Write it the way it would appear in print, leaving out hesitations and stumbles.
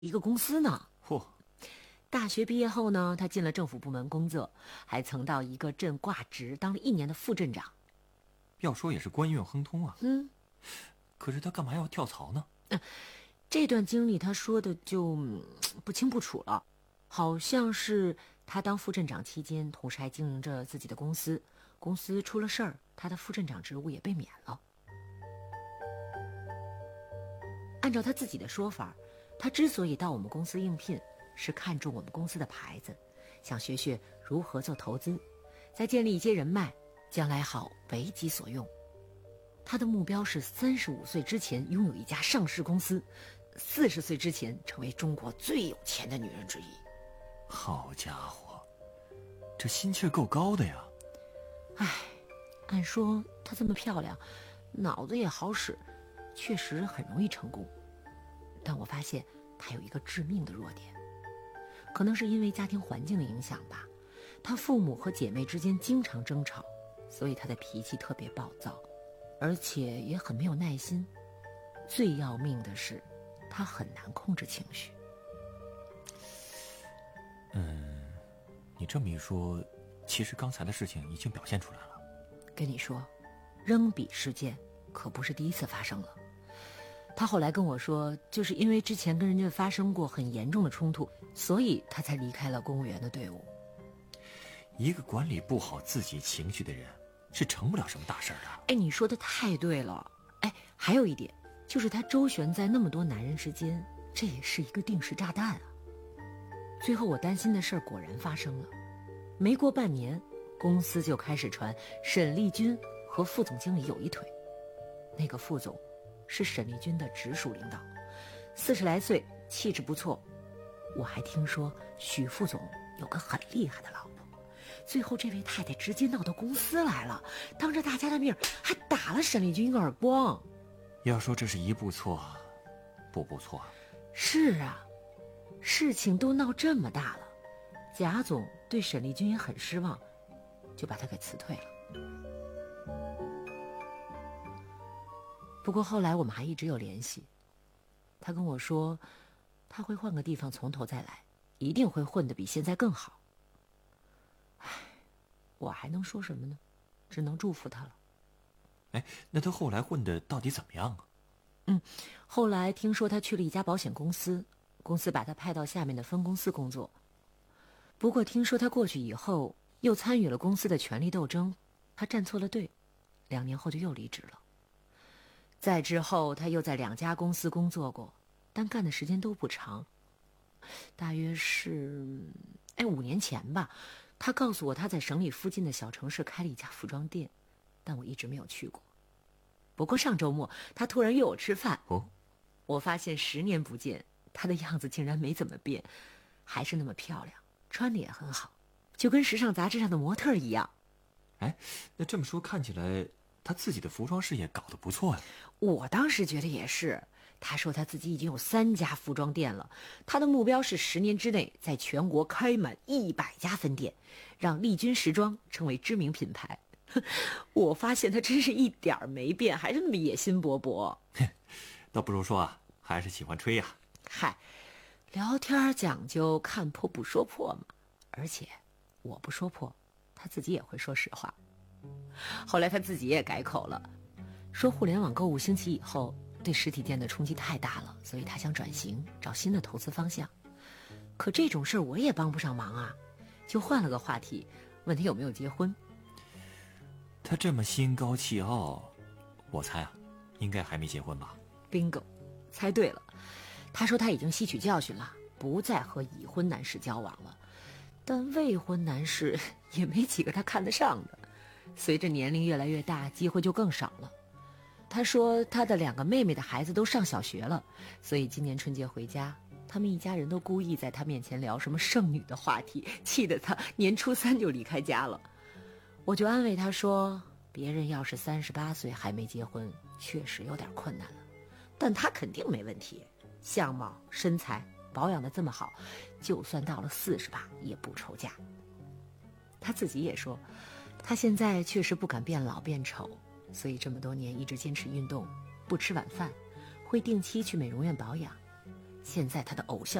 一个公司呢。 嚯！ 大学毕业后呢，他进了政府部门工作，还曾到一个镇挂职，当了1年的副镇长。 要说也是官运亨通啊。可是他干嘛要跳槽呢？ 这段经历他说的就不清不楚了，好像是他当副镇长期间，同时还经营着自己的公司，公司出了事儿，他的副镇长职务也被免了。按照他自己的说法，他之所以到我们公司应聘，是看中我们公司的牌子，想学学如何做投资，再建立一些人脉，将来好为己所用。他的目标是35岁之前拥有一家上市公司，40岁之前成为中国最有钱的女人之一。 好家伙，这心气儿够高的呀。 按说她这么漂亮，脑子也好使，确实很容易成功。但我发现她有一个致命的弱点，可能是因为家庭环境的影响吧，她父母和姐妹之间经常争吵，所以她的脾气特别暴躁，而且也很没有耐心。最要命的是，她很难控制情绪。 你这么一说，其实刚才的事情已经表现出来了。 跟你说，扔笔事件可不是第一次发生了。他后来跟我说，就是因为之前跟人家发生过很严重的冲突，所以他才离开了公务员的队伍。 一个管理不好自己情绪的人，是成不了什么大事的。 你说的太对了。还有一点，就是他周旋在那么多男人之间，这也是一个定时炸弹啊。最后我担心的事儿果然发生了，没过半年，公司就开始传沈丽君和副总经理有一腿。那个副总是沈丽君的直属领导，40来岁，气质不错。我还听说许副总有个很厉害的老婆，最后这位太太直接闹到公司来了，当着大家的面还打了沈丽君一个耳光。 要说这是一步错，步步错。 是啊，事情都闹这么大了，贾总对沈丽君也很失望，就把她给辞退了。不过后来我们还一直有联系，他跟我说他会换个地方从头再来，一定会混得比现在更好。我还能说什么呢？只能祝福他了。 那他后来混得到底怎么样啊？ 后来听说他去了一家保险公司，公司把他派到下面的分公司工作。不过听说他过去以后又参与了公司的权力斗争，他站错了队，2年后就又离职了。再之后他又在2家公司工作过，但干的时间都不长，大约是5年前吧。他告诉我他在省里附近的小城市开了一家服装店，但我一直没有去过。不过上周末他突然约我吃饭，我发现10年不见，他的样子竟然没怎么变，还是那么漂亮，穿的也很好，就跟时尚杂志上的模特一样。 那这么说看起来他自己的服装事业搞得不错呀。 我当时觉得也是。他说他自己已经有3家服装店了，他的目标是10年之内在全国开满100家分店，让丽君时装成为知名品牌。我发现他真是一点儿没变，还是那么野心勃勃。 倒不如说啊，还是喜欢吹呀。 聊天讲究看破不说破嘛，而且我不说破，他自己也会说实话。后来他自己也改口了，说互联网购物兴起以后对实体店的冲击太大了，所以他想转型，找新的投资方向。可这种事我也帮不上忙啊，就换了个话题，问他有没有结婚。 他这么心高气傲，我猜啊，应该还没结婚吧。 bingo， 猜对了。他说他已经吸取教训了，不再和已婚男士交往了，但未婚男士也没几个他看得上的。随着年龄越来越大，机会就更少了。他说他的2个妹妹的孩子都上小学了，所以今年春节回家，他们一家人都故意在他面前聊什么剩女的话题，气得他年初3就离开家了。我就安慰他说，别人要是38岁还没结婚，确实有点困难了，但他肯定没问题，相貌身材保养得这么好，就算到了48也不愁嫁。他自己也说，他现在确实不敢变老变丑，所以这么多年一直坚持运动，不吃晚饭，会定期去美容院保养。 现在他的偶像